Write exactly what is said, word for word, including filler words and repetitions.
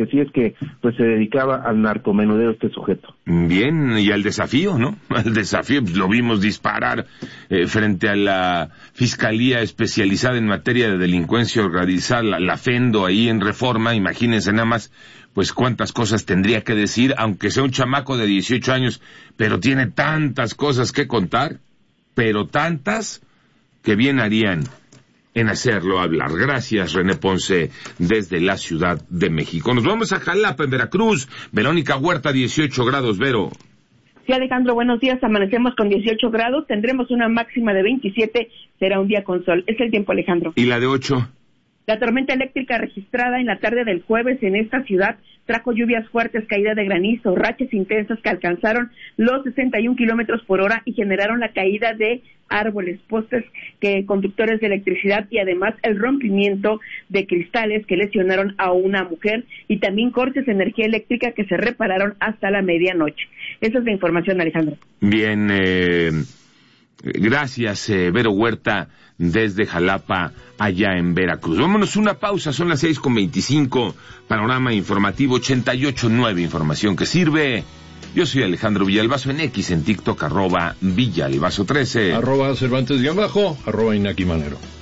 que sí es que pues se dedicaba al narcomenudeo este sujeto. Bien, y al desafío, ¿no? Al desafío, pues, lo vimos disparar eh, frente a la Fiscalía Especializada en Materia de Delincuencia Organizada, la, la FENDO, ahí en Reforma. Imagínense nada más, pues cuántas cosas tendría que decir, aunque sea un chamaco de dieciocho años, pero tiene tantas cosas que contar, pero tantas que bien harían en hacerlo hablar. Gracias, René Ponce, desde la Ciudad de México. Nos vamos a Jalapa, en Veracruz. Verónica Huerta, dieciocho grados, Vero. Sí, Alejandro, buenos días. Amanecemos con dieciocho grados, tendremos una máxima de veintisiete, será un día con sol. Es el tiempo, Alejandro. ¿Y la de ocho? La tormenta eléctrica registrada en la tarde del jueves en esta ciudad trajo lluvias fuertes, caída de granizo, rachas intensas que alcanzaron los sesenta y un kilómetros por hora y generaron la caída de árboles, postes, que conductores de electricidad y además el rompimiento de cristales que lesionaron a una mujer y también cortes de energía eléctrica que se repararon hasta la medianoche. Esa es la información, Alejandro. Bien, eh, gracias, eh, Vero Huerta, desde Jalapa, allá en Veracruz. Vámonos una pausa, son las seis con veinticinco, panorama informativo ochenta y ocho punto nueve, información que sirve. Yo soy Alejandro Villalbazo, en X, en TikTok, arroba Villalbazo trece. Arroba Cervantes guión bajo, arroba Inaki Manero.